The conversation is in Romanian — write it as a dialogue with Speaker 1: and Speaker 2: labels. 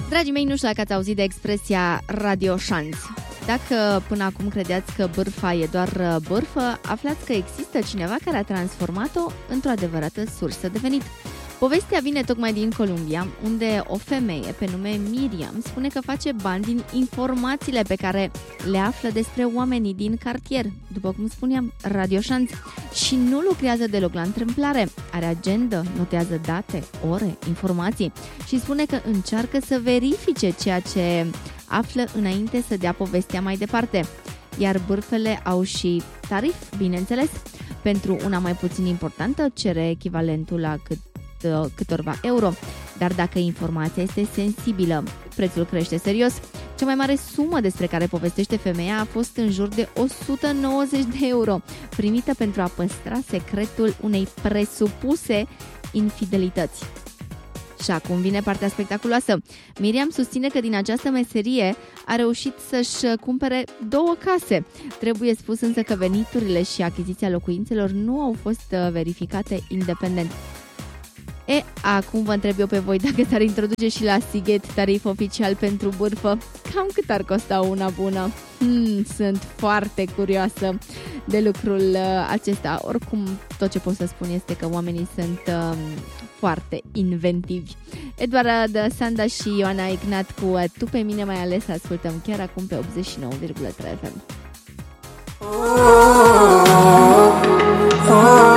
Speaker 1: Dragii mei, nu știu dacă ați auzit de expresia radioșanț. Dacă până acum credeați că bârfa e doar bârfă, aflați că există cineva care a transformat-o într-o adevărată sursă de venit. Povestea vine tocmai din Columbia, unde o femeie pe nume Miriam spune că face bani din informațiile pe care le află despre oamenii din cartier, după cum spuneam, radioșanț, și nu lucrează deloc la întâmplare. Are agendă, notează date, ore, informații și spune că încearcă să verifice ceea ce află înainte să dea povestea mai departe. Iar bârfele au și tarif, bineînțeles. Pentru una mai puțin importantă cere echivalentul la câtorva euro, dar dacă informația este sensibilă, prețul crește serios. Cea mai mare sumă despre care povestește femeia a fost în jur de 190 de euro, primită pentru a păstra secretul unei presupuse infidelități. Și acum vine partea spectaculoasă. Miriam susține că din această meserie a reușit să-și cumpere 2 case. Trebuie spus însă că veniturile și achiziția locuințelor nu au fost verificate independent. Acum vă întreb eu pe voi, dacă s-ar introduce și la Sighet tarif oficial pentru bârfă, cam cât ar costa una bună? Sunt foarte curioasă de lucrul acesta. Oricum, tot ce pot să spun este că oamenii sunt foarte inventivi. Eduard Sanda și Ioana Ignat cu Tu pe mine mai ales ascultăm chiar acum pe 89,3 FM.